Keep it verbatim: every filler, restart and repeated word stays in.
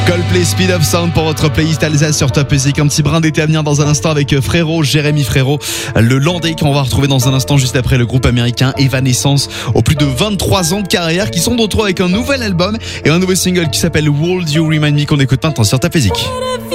Coldplay Speed of Sound pour votre playlist Alsace sur Top Music. Un petit brin d'été à venir dans un instant avec Frérot, Jérémy Frérot, le Landais qu'on va retrouver dans un instant juste après le groupe américain Evanescence aux plus de vingt-trois ans de carrière qui sont de retour avec un nouvel album et un nouveau single qui s'appelle Would You Remind Me qu'on écoute maintenant sur Top Music.